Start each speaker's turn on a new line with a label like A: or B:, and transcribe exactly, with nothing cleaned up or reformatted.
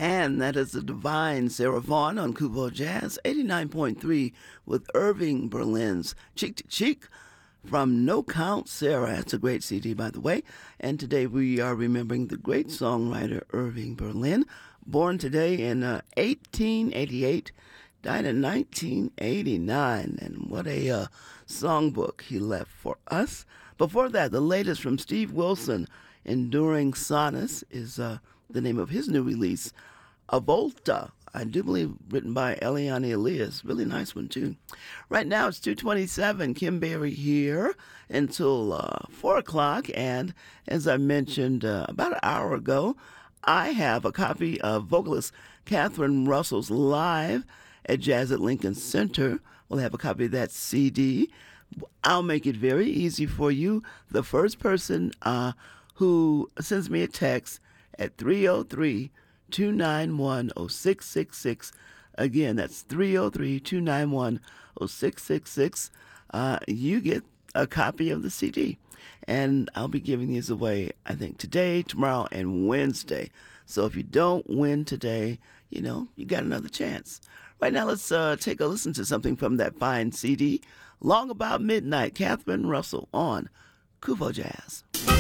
A: And that is the divine Sarah Vaughan on Kubo Jazz, eighty-nine point three with Irving Berlin's Cheek to Cheek from No Count Sarah. That's a great C D, by the way. And today we are remembering the great songwriter Irving Berlin, born today in uh, eighteen eighty-eight, died in nineteen eighty-nine. And what a uh, songbook he left for us. Before that, the latest from Steve Wilson, Enduring Sonnets, is uh, the name of his new release, A Volta. I do believe written by Eliane Elias. Really nice one, too. Right now, it's two twenty-seven. Kim Berry here until uh, four o'clock. And as I mentioned uh, about an hour ago, I have a copy of vocalist Catherine Russell's Live at Jazz at Lincoln Center. We'll have a copy of that C D. I'll make it very easy for you. The first person uh, who sends me a text at three oh three, two nine one, oh six six six. Again, that's three oh three, two nine one, oh six six six. Uh, you get a copy of the C D. And I'll be giving these away, I think, today, tomorrow, and Wednesday. So if you don't win today, you know, you got another chance. Right now, let's uh, take a listen to something from that fine C D. Long About Midnight, Catherine Russell on Kuvo Jazz.